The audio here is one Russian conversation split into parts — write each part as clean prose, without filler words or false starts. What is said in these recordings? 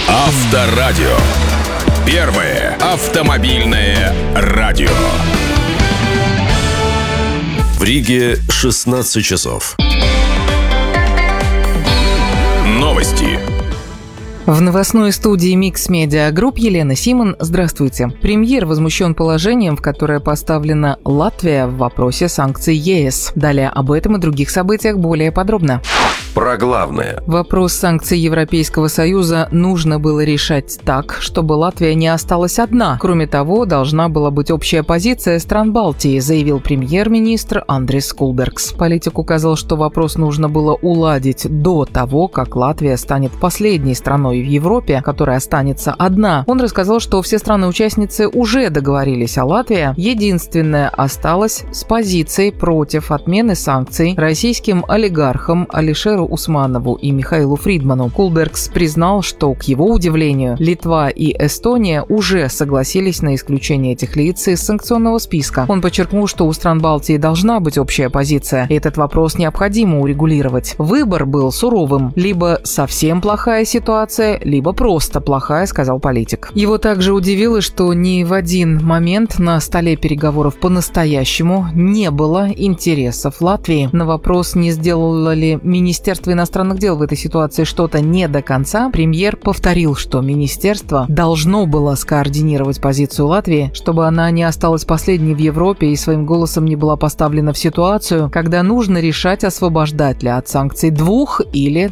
Авторадио. Первое автомобильное радио. В Риге 16 часов. Новости. В новостной студии Mix Media Group Елена Симон. Здравствуйте. Премьер возмущен положением, в которое поставлена Латвия в вопросе санкций ЕС. Далее об этом и других событиях более подробно. Про главное. Вопрос санкций Европейского Союза нужно было решать так, чтобы Латвия не осталась одна. Кроме того, должна была быть общая позиция стран Балтии, заявил премьер-министр Андрис Кулбергс. Политик указал, что вопрос нужно было уладить до того, как Латвия станет последней страной в Европе, которая останется одна. Он рассказал, что все страны-участницы уже договорились, а Латвия единственная осталась с позицией против отмены санкций российским олигархам Алишеру Усманову и Михаилу Фридману. Кулбергс признал, что, к его удивлению, Литва и Эстония уже согласились на исключение этих лиц из санкционного списка. Он подчеркнул, что у стран Балтии должна быть общая позиция, и этот вопрос необходимо урегулировать. Выбор был суровым: либо совсем плохая ситуация, либо просто плохая, сказал политик. Его также удивило, что ни в один момент на столе переговоров по-настоящему не было интересов Латвии. На вопрос, не сделало ли Министерство иностранных дел в этой ситуации что-то не до конца, премьер повторил, что министерство должно было скоординировать позицию Латвии, чтобы она не осталась последней в Европе и своим голосом не была поставлена в ситуацию, когда нужно решать, освобождать ли от санкций 2 или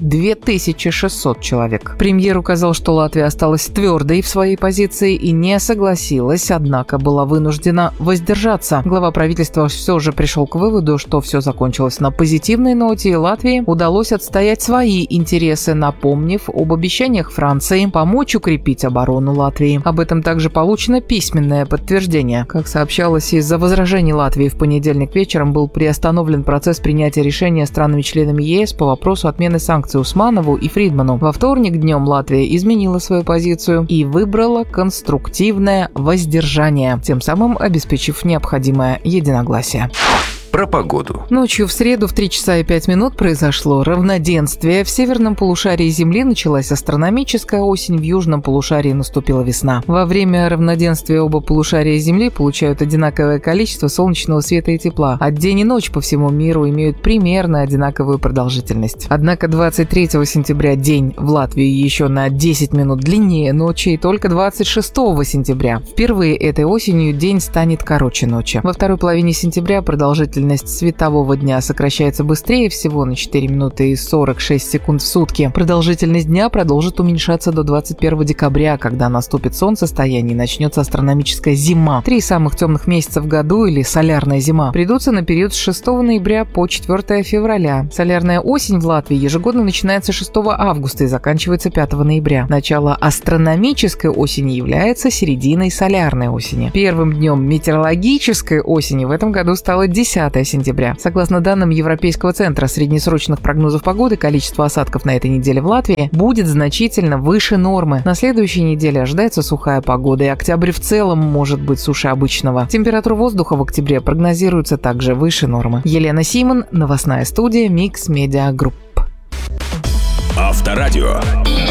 2600 человек. Премьер указал, что Латвия осталась твердой в своей позиции и не согласилась, однако была вынуждена воздержаться. Глава правительства все же пришел к выводу, что все закончилось на позитивной ноте, и Латвии удалось отстоять свои интересы, напомнив об обещаниях Франции помочь укрепить оборону Латвии. Об этом также получено письменное подтверждение. Как сообщалось, из-за возражений Латвии в понедельник вечером был приостановлен процесс принятия решения странами-членами ЕС по вопросу отмены санкций Усманову и Фридману. Во вторник днем Латвия изменила свою позицию и выбрала конструктивное воздержание, тем самым обеспечив необходимое единогласие. Про погоду. Ночью в среду в 3 часа и 5 минут произошло равноденствие. В северном полушарии Земли началась астрономическая осень, в южном полушарии наступила весна. Во время равноденствия оба полушария Земли получают одинаковое количество солнечного света и тепла, а день и ночь по всему миру имеют примерно одинаковую продолжительность. Однако 23 сентября день в Латвии еще на 10 минут длиннее ночи, и только 26 сентября впервые этой осенью день станет короче ночи. Во второй половине сентября продолжительность светового дня сокращается быстрее, всего на 4 минуты и 46 секунд в сутки. Продолжительность дня продолжит уменьшаться до 21 декабря, когда наступит солнцестояние и начнется астрономическая зима. 3 самых темных месяца в году, или солярная зима, придутся на период с 6 ноября по 4 февраля. Солярная осень в Латвии ежегодно начинается 6 августа и заканчивается 5 ноября. Начало астрономической осени является серединой солярной осени. Первым днем метеорологической осени в этом году стало 10 сентября. Согласно данным Европейского центра среднесрочных прогнозов погоды, количество осадков на этой неделе в Латвии будет значительно выше нормы. На следующей неделе ожидается сухая погода, и октябрь в целом может быть суше обычного. Температура воздуха в октябре прогнозируется также выше нормы. Елена Симон, новостная студия Mix Media Group. Авторадио.